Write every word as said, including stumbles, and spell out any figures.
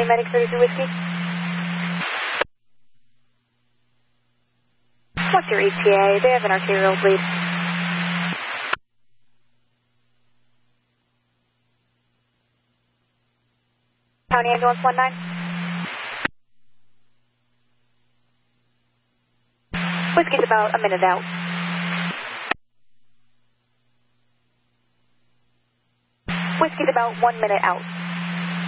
Medic thirty-two Whiskey. What's your E T A? They have an arterial bleed. County Ambulance one nine. Whiskey's about a minute out. Whiskey's about one minute out.